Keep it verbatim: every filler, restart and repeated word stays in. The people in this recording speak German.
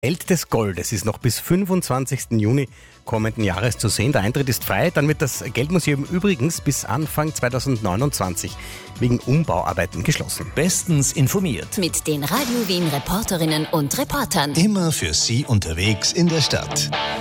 Welt des Goldes ist noch bis fünfundzwanzigsten Juni kommenden Jahres zu sehen. Der Eintritt ist frei. Dann wird das Geldmuseum übrigens bis Anfang zweitausendneunundzwanzig wegen Umbauarbeiten geschlossen. Bestens informiert. Mit den Radio Wien Reporterinnen und Reportern. Immer für Sie unterwegs in der Stadt.